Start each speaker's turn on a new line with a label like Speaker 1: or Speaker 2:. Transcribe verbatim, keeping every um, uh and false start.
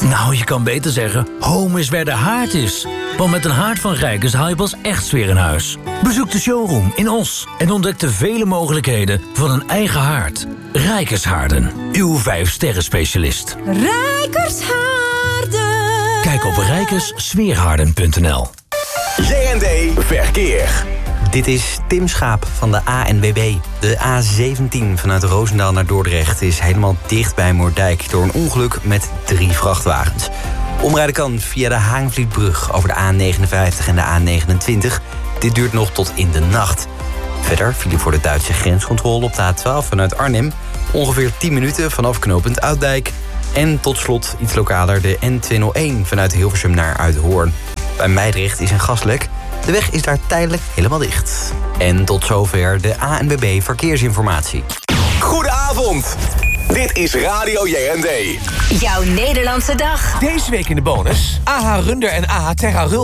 Speaker 1: Nou, je kan beter zeggen, home is waar de haard is. Want met een haard van Rijkers haal je pas echt sfeer in huis. Bezoek de showroom in Os en ontdek de vele mogelijkheden van een eigen haard. Rijkers Haarden, uw vijf sterren specialist.
Speaker 2: Rijkers Haarden.
Speaker 1: Kijk op rijkers sfeerhaarden punt n l.
Speaker 3: J en D Verkeer.
Speaker 4: Dit is Tim Schaap van de A N W B. De A zeventien vanuit Roosendaal naar Dordrecht is helemaal dicht bij Moerdijk door een ongeluk met drie vrachtwagens. Omrijden kan via de Haanvlietbrug over de A negenenvijftig en de A negenentwintig. Dit duurt nog tot in de nacht. Verder viel voor de Duitse grenscontrole op de A twaalf vanuit Arnhem ongeveer tien minuten vanaf knooppunt Oudijk. En tot slot iets lokaler de N tweehonderdéén vanuit Hilversum naar Uithoorn. Bij Meidrecht is een gaslek. De weg is daar tijdelijk helemaal dicht. En tot zover de A N W B Verkeersinformatie.
Speaker 3: Goedenavond. Dit is Radio J en D.
Speaker 2: Jouw Nederlandse dag.
Speaker 5: Deze week in de bonus A H Runder en A H Terra Rul.